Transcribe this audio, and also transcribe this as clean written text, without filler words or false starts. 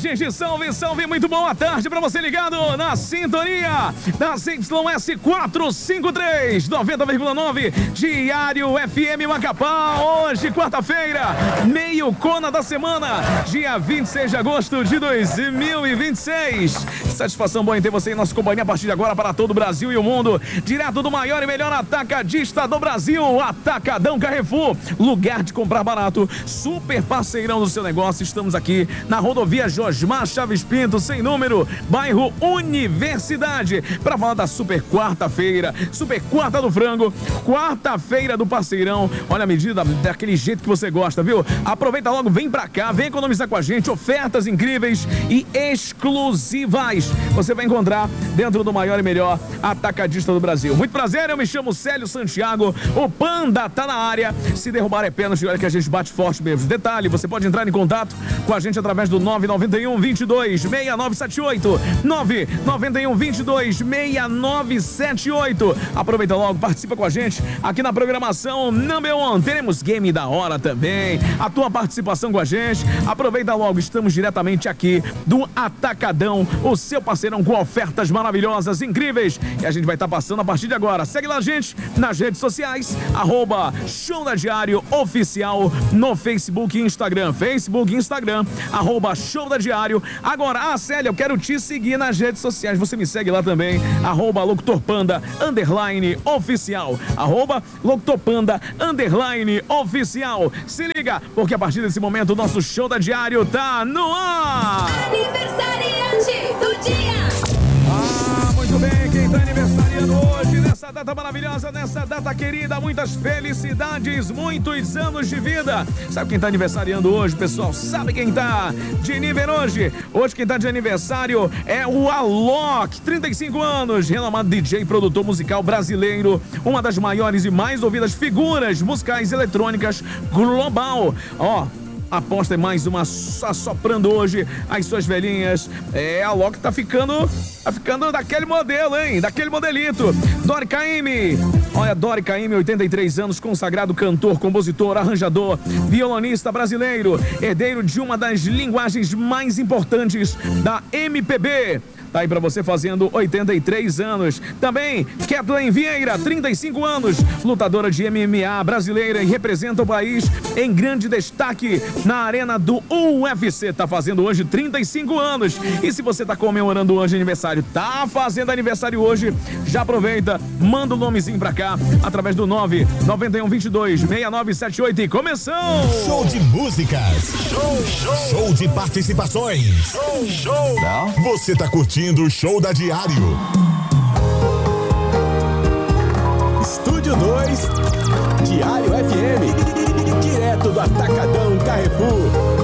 gente, salve, salve, muito boa tarde pra você ligado na sintonia da ZYS 453, 90,9, Diário FM Macapá. Hoje, quarta-feira, meio cona da semana, dia 26 de agosto de 2026. Satisfação boa em ter você em nossa companhia a partir de agora para todo o Brasil e o mundo, direto do maior e melhor atacadista do Brasil, Atacadão Carrefour, lugar de comprar barato, super parceirão do seu negócio. Estamos aqui na rodovia Josmar Chaves Pinto, sem número, bairro Universidade, para falar da super quarta-feira, super quarta do frango, quarta-feira do parceirão. Olha a medida daquele jeito que você gosta, viu? Aproveita logo, vem pra cá, vem economizar com a gente, ofertas incríveis e exclusivas você vai encontrar dentro do maior e melhor atacadista do Brasil. Muito prazer, eu me chamo Célio Santiago, o Panda tá na área. Se derrubar é pênalti, olha que a gente bate forte mesmo. Detalhe, você pode entrar em contato com a gente através do 991 22 6978, 991 22 6978. Aproveita logo, participa com a gente aqui na programação Number One. Teremos game da hora também, a tua participação com a gente. Aproveita logo, estamos diretamente aqui do Atacadão, o seu parceirão com ofertas maravilhosas, incríveis, e a gente vai estar passando a partir de agora. Segue lá a gente nas redes sociais, @Show da Diário Oficial no Facebook e Instagram, @Show da Diário. Agora, Célia, eu quero te seguir nas redes sociais, você me segue lá também, @LocutorPanda _oficial, @LocutorPanda _oficial. Se liga, porque a partir desse momento o nosso Show da Diário tá no ar! Aniversariante do dia! Muito bem, quem tá aniversariando hoje, nessa data maravilhosa, nessa data querida, muitas felicidades, muitos anos de vida. Sabe quem tá aniversariando hoje, pessoal? Sabe quem tá de nível hoje? Hoje quem tá de aniversário é o Alok, 35 anos, renomado DJ e produtor musical brasileiro, uma das maiores e mais ouvidas figuras musicais eletrônicas global. Aposta é mais uma assoprando hoje as suas velhinhas. A Alok tá ficando daquele modelo, hein? Daquele modelito. Dori Caymmi. Olha, Dori Caymmi, 83 anos, consagrado cantor, compositor, arranjador, violonista brasileiro, herdeiro de uma das linguagens mais importantes da MPB. Tá aí pra você fazendo 83 anos. Também, Kathleen Vieira, 35 anos, lutadora de MMA brasileira e representa o país em grande destaque na arena do UFC. Tá fazendo hoje 35 anos. E se você tá comemorando hoje aniversário, tá fazendo aniversário hoje, já aproveita, manda o nomezinho pra cá, através do 991 22 6978 e começou! Show de músicas, show de participações, show. Você tá curtindo o Show da Diário. Estúdio 2, Diário FM, direto do Atacadão Carrefour.